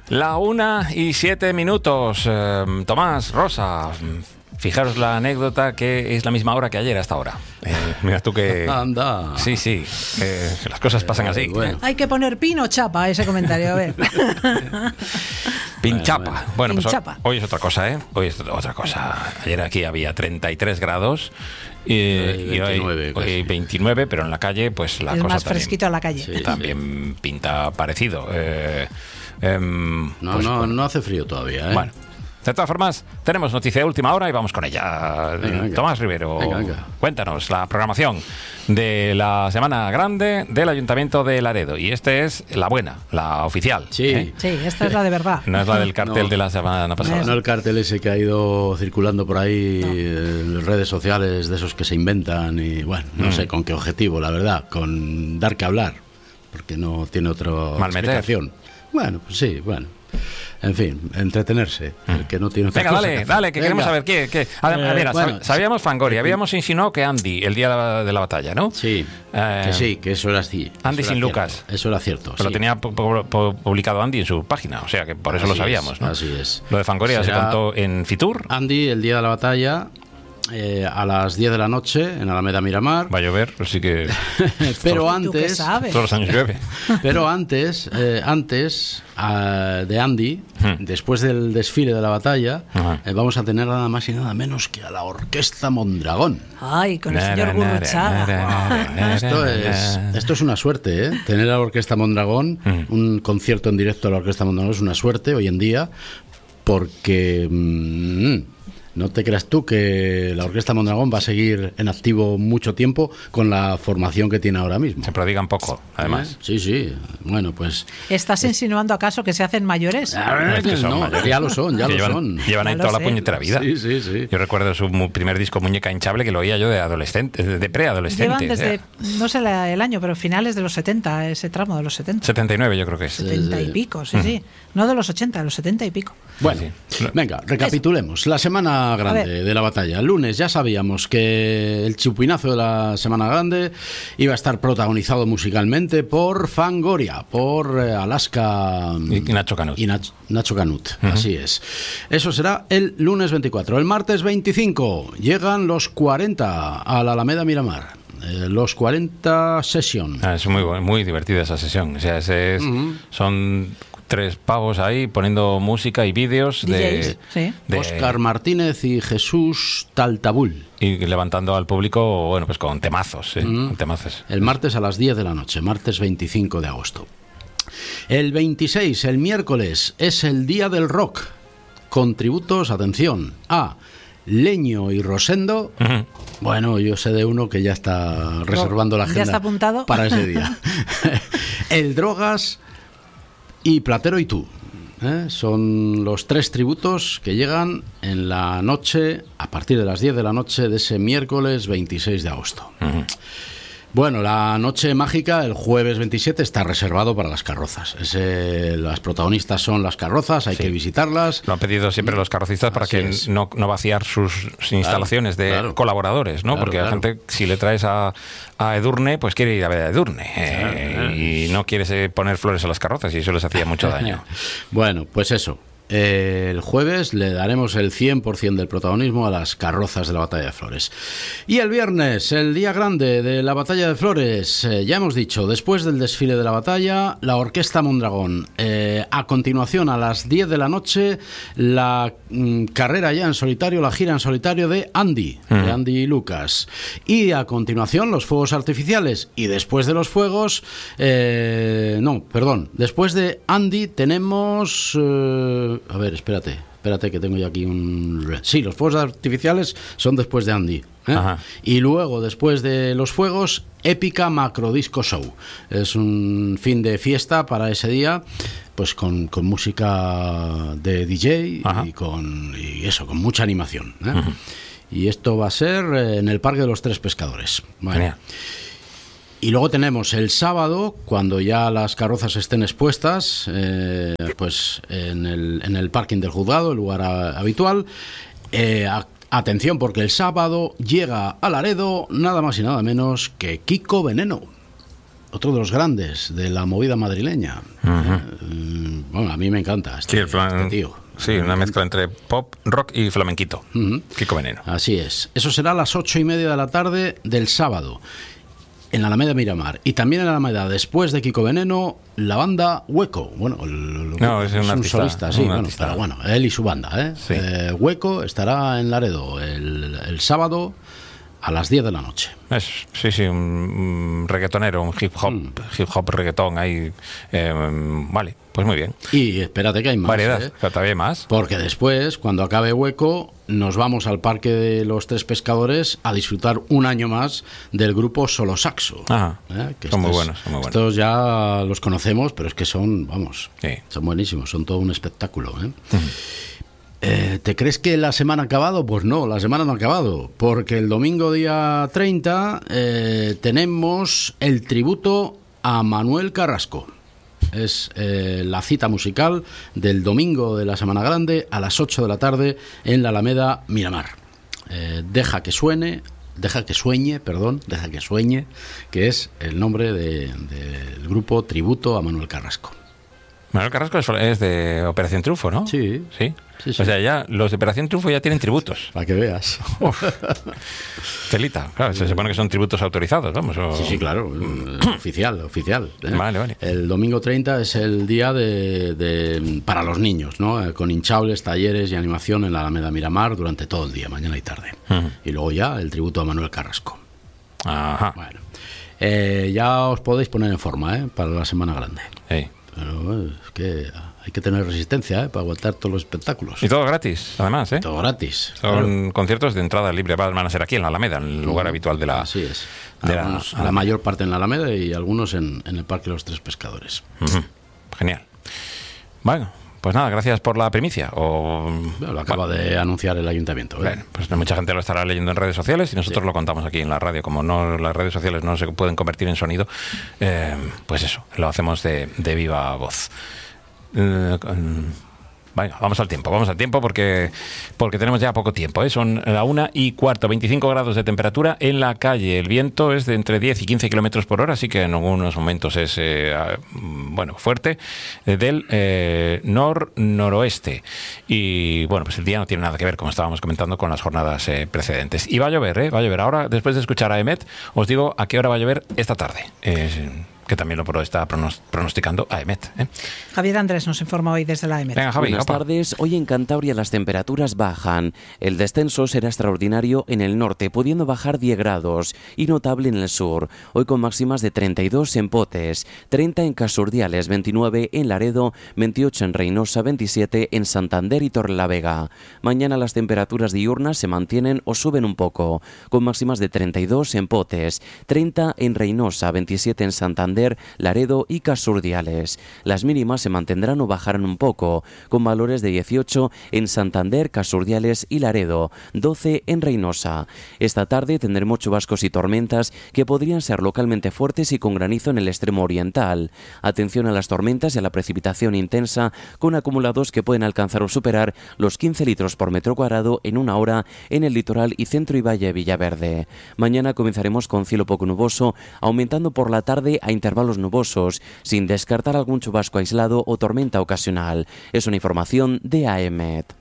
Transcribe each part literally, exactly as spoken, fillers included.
La una y siete minutos. Eh, Tomás, Rosa, fijaros la anécdota que es la misma hora que ayer hasta ahora. Eh, mira tú que... Anda. Sí, sí, eh, las cosas pasan así. Eh, bueno. Hay que poner pino chapa a ese comentario, a ver. Pinchapa. Bueno, pues Pinchapa. hoy es otra cosa, ¿eh? Hoy es otra cosa. Ayer aquí había treinta y tres grados y, y veintinueve, hoy, hoy veintinueve, pero en la calle pues la Es cosa más también, fresquito a la calle. Sí. también pinta parecido. Eh, em, No, pues, no, bueno. no hace frío todavía, ¿eh? Bueno, de todas formas, tenemos noticia de última hora y vamos con ella. Venga, venga. Tomás Rivero, Venga, venga. cuéntanos la programación de la Semana Grande del Ayuntamiento de Laredo. Y esta es la buena, la oficial. Sí. ¿eh? Sí, esta es la de verdad. No es la del cartel No. de la semana pasada. No el cartel ese que ha ido circulando por ahí No. en redes sociales, de esos que se inventan y, bueno, no Mm. sé con qué objetivo, la verdad, con dar que hablar, porque no tiene otra Malmeter. explicación. Bueno, pues sí, bueno. En fin, entretenerse, el que no tiene otra Venga, cosa dale, hacer. dale, que Venga. queremos saber qué. qué. A, a Eh, ver, bueno, sab- sabíamos Fangoria, sí. habíamos insinuado que Andy, el día de la, de la batalla, ¿no? Sí, Eh, que sí, que eso era así. Andy eso era sin cierto, Lucas. Eso era cierto. Pero sí. tenía pu- pu- pu- publicado Andy en su página, o sea que por eso Así lo sabíamos, es, ¿no? así es. Lo de Fangoria se Será- contó en Fitur. Andy, el día de la batalla, eh, a las diez de la noche, en Alameda Miramar. Va a llover, así que Pero ¿Tú qué antes, sabes? todos los años llueve. pero antes, eh, antes ah, de Andy, Hmm. después del desfile de la batalla, Ajá. eh, vamos a tener nada más y nada menos que a la Orquesta Mondragón. Ay, con el señor Gurruchaga. Esto es, esto es una suerte, ¿eh? Tener a la Orquesta Mondragón, Mm. un concierto en directo a la Orquesta Mondragón es una suerte hoy en día, porque mm, no te creas tú que la Orquesta Mondragón va a seguir en activo mucho tiempo con la formación que tiene ahora mismo. Se prodigan poco, además. ¿Eh? Sí, sí. Bueno, pues... ¿Estás insinuando acaso que se hacen mayores? Es que son no, mayores. ya lo son, ya Que lo llevan, son. Llevan ahí Ya lo toda la sé. puñetera vida. Sí, sí, sí. Yo recuerdo su mu- primer disco Muñeca Hinchable que lo oía yo de adolescente, de de preadolescente. Llevan o sea, desde, no sé la- el año, pero finales de los setenta, ese tramo de los setenta. setenta y nueve yo creo que es. setenta y pico, sí, sí. No de los ochenta, de los setenta y pico. Bueno, Sí. venga, recapitulemos. La semana A grande ver. de la batalla. El lunes ya sabíamos que el chupinazo de la semana grande iba a estar protagonizado musicalmente por Fangoria, por eh, Alaska Y- y Nacho Canut. y Nach- Nacho Canut, así es. Eso será el lunes veinticuatro. El martes veinticinco llegan los cuarenta a la Alameda Miramar. Eh, los cuarenta Session. Ah, es muy, bu- muy divertida esa sesión. O sea, ese es- Ujú. son tres pavos ahí poniendo música y vídeos D de, Js, sí. de- Óscar Martínez y Jesús Taltabul. y levantando al público, bueno, pues con temazos, sí, con temazos. El martes a las diez de la noche, martes veinticinco de agosto. El veintiséis, el miércoles, es el Día del Rock. Con tributos, atención, a Leño y Rosendo. Ujú. Bueno, yo sé de uno que ya está reservando la ¿Ya agenda está apuntado? para ese día. El Drogas y Platero y tú. ¿eh? Son los tres tributos que llegan en la noche, a partir de las diez de la noche de ese miércoles veintiséis de agosto. Ujú. Bueno, la noche mágica, el jueves veintisiete, está reservado para las carrozas. Ese, las protagonistas son las carrozas, hay Sí. que visitarlas. Lo han pedido siempre los carrocistas para Así que es. no, no vaciar sus, sus instalaciones de claro. colaboradores, ¿no? Claro, Porque la claro. gente, si le traes a, a Edurne, pues quiere ir a ver a Edurne. eh, claro. y no quieres eh, poner flores a las carrozas y eso les hacía mucho daño. Bueno, pues eso. Eh, el jueves le daremos el cien por ciento del protagonismo a las carrozas de la Batalla de Flores. Y el viernes, el día grande de la Batalla de Flores, eh, ya hemos dicho, después del desfile de la batalla, la Orquesta Mondragón. Eh, a continuación, a las diez de la noche, la mm, carrera ya en solitario, la gira en solitario de Andy, de Andy y Lucas. Y a continuación, los fuegos artificiales. Y después de los fuegos, eh, no, perdón, después de Andy tenemos... eh, a ver, espérate, espérate que tengo yo aquí un... Sí, los fuegos artificiales son después de Andy. ¿eh? Ajá. Y luego, después de los fuegos, Épica Macrodisco Show. Es un fin de fiesta para ese día, pues con, con música de D J Ajá. y con y eso, con mucha animación. ¿eh? Y esto va a ser eh, en el Parque de los Tres Pescadores. Vale. Genial. Y luego tenemos el sábado, cuando ya las carrozas estén expuestas, eh, pues en el, en el parking del juzgado, el lugar a- habitual. Eh, a- atención, porque el sábado llega a Laredo nada más y nada menos que Kiko Veneno, otro de los grandes de la movida madrileña. Ujú. Eh, Bueno, a mí me encanta este, Sí, el flan- este tío. Sí, una mezcla entre pop, rock y flamenquito. Ujú. Kiko Veneno. Así es. Eso será a las ocho y media de la tarde del sábado en la Alameda Miramar. Y también en la Alameda, después de Kiko Veneno, la banda Hueco. Bueno, el, No, es un artista, solista, sí, un bueno, artista. pero bueno, él y su banda. ¿eh? Sí. Eh, Hueco estará en Laredo el, el sábado a las diez de la noche. Es, sí, sí, un, un reggaetonero, un hip hop, Mm. hip hop reggaetón ahí. eh, vale, pues muy bien. Y espérate que hay más. Variedad, ¿eh? pero todavía hay más. Porque después, cuando acabe Hueco, nos vamos al Parque de los Tres Pescadores a disfrutar un año más del grupo Solo Saxo. Ajá. ¿Eh? Que Son muy estos- buenos, son muy buenos. Estos ya los conocemos, pero es que son, vamos, Sí. son buenísimos, son todo un espectáculo. ¿eh? Eh, ¿Te crees que la semana ha acabado? Pues no, la semana no ha acabado, porque el domingo día treinta eh, tenemos el tributo a Manuel Carrasco. Es eh, la cita musical del domingo de la Semana Grande a las ocho de la tarde en la Alameda Miramar. Eh, deja que suene, deja que sueñe, perdón, deja que sueñe, que es el nombre de- del grupo tributo a Manuel Carrasco. Manuel Carrasco es, es de Operación Triunfo, ¿no? Sí. Sí. Sí, sí. O sea, ya los de Operación Triunfo ya tienen tributos. Para que veas. Telita. Claro, se supone que son tributos autorizados, vamos. o- Sí, sí, claro, eh, oficial, oficial. ¿eh? Vale, vale. El domingo treinta es el día de, de- para los niños, ¿no? Eh, Con hinchables, talleres y animación en la Alameda Miramar durante todo el día, mañana y tarde. Ujú. Y luego ya el tributo a Manuel Carrasco. Ajá. Bueno, eh, ya os podéis poner en forma, ¿eh? Para la Semana Grande. Sí. Pero eh, es que hay que tener resistencia, ¿eh? Para aguantar todos los espectáculos. Y todo gratis, además, ¿eh? Todo gratis. Son claro. conciertos de entrada libre, van a ser aquí en la Alameda, en el lugar habitual de la... Así es. de la- Algunos- la mayor parte en la Alameda y algunos en, en el Parque de los Tres Pescadores. Ujú. Genial. Bueno, pues nada, gracias por la primicia. O... Bueno, lo acaba de anunciar el ayuntamiento. ¿eh? Bueno, pues mucha gente lo estará leyendo en redes sociales y nosotros Sí. lo contamos aquí en la radio. Como no las redes sociales no se pueden convertir en sonido, eh, pues eso, lo hacemos de, de viva voz. Eh, con- Venga, vamos al tiempo, vamos al tiempo porque, porque tenemos ya poco tiempo, ¿eh? Son la una y cuarto, veinticinco grados de temperatura en la calle. El viento es de entre diez y quince kilómetros por hora, así que en algunos momentos es eh, ah, bueno, fuerte, eh, del eh, nor-noroeste. Y bueno, pues el día no tiene nada que ver, como estábamos comentando, con las jornadas eh, precedentes. Y va a llover, ¿eh? Va a llover. Ahora, después de escuchar a Emet, os digo a qué hora va a llover esta tarde. Eh, que también lo pro- está pronos- pronosticando a Emet. ¿eh? Javier Andrés nos informa hoy desde la A M. Venga, Javi, Buenas opa. tardes. Hoy en Cantabria las temperaturas bajan. El descenso será extraordinario en el norte, pudiendo bajar diez grados, y notable en el sur. Hoy con máximas de treinta y dos en Potes, treinta en Casurdiales, veintinueve en Laredo, veintiocho en Reynosa, veintisiete en Santander y Torrelavega. Mañana las temperaturas diurnas se mantienen o suben un poco, con máximas de treinta y dos en Potes, treinta en Reynosa, veintisiete en Santander, Laredo y Casurdiales. Las mínimas se mantendrán o bajarán un poco, con valores de dieciocho en Santander, Casurdiales y Laredo, doce en Reynosa. Esta tarde tendremos chubascos y tormentas que podrían ser localmente fuertes y con granizo en el extremo oriental. Atención a las tormentas y a la precipitación intensa, con acumulados que pueden alcanzar o superar los quince litros por metro cuadrado en una hora en el litoral y centro y valle de Villaverde. Mañana comenzaremos con cielo poco nuboso, aumentando por la tarde a intervalos nubosos, sin descartar algún chubasco aislado o tormenta ocasional. Es una información de A E M E T.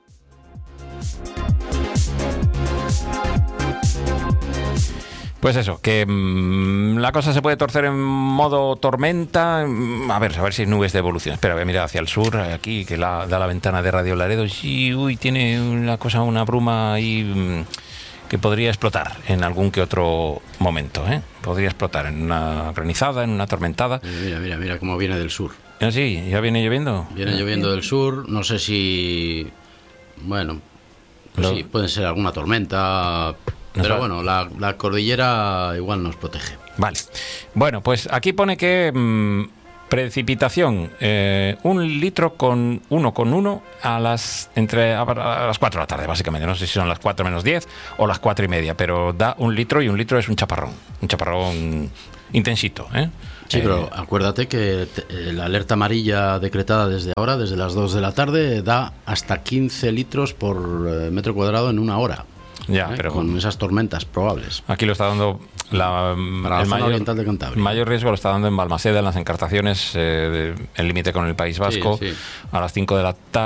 Pues eso, que mmm, la cosa se puede torcer en modo tormenta. Mm, A ver, a ver si hay nubes de evolución. Espera, voy a mirar hacia el sur, aquí, que la, da la ventana de Radio Laredo. Sí, uy, tiene una cosa, una bruma ahí mmm, que podría explotar en algún que otro momento, ¿eh? Podría explotar en una granizada, en una tormentada. Eh, Mira, mira, mira cómo viene del sur. Ah, sí, ya viene lloviendo. Viene lloviendo del sur, no sé si... Bueno, pues Lo- sí, puede ser alguna tormenta, Nos pero va- bueno, la, la cordillera igual nos protege. Vale. Bueno, pues aquí pone que mmm, precipitación, eh, un litro con uno con uno a las entre a, a las cuatro de la tarde, básicamente. No sé si son las cuatro menos diez o las cuatro y media, pero da un litro y un litro es un chaparrón. Un chaparrón intensito, ¿eh? Sí, Eh, pero acuérdate que te- eh, la alerta amarilla decretada desde ahora, desde las dos de la tarde, da hasta quince litros por eh, metro cuadrado en una hora. Ya, ¿eh? pero Con esas tormentas probables. aquí lo está dando La, Para la el zona mayor, oriental de Cantabria. mayor riesgo lo está dando en Balmaseda, en las encartaciones, eh, de- el límite con el País Vasco, Sí, sí. a las cinco de la tarde.